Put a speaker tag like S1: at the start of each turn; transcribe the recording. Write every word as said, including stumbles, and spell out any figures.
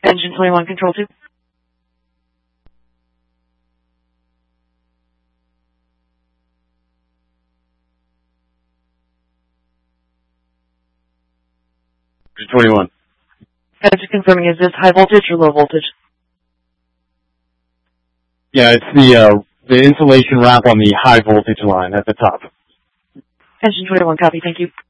S1: Engine twenty-one, control two.
S2: twenty-one.
S1: Engine confirming, is this high voltage or low voltage?
S2: Yeah, it's the uh, the insulation wrap on the high voltage line at the top.
S1: Engine twenty-one, copy, thank you.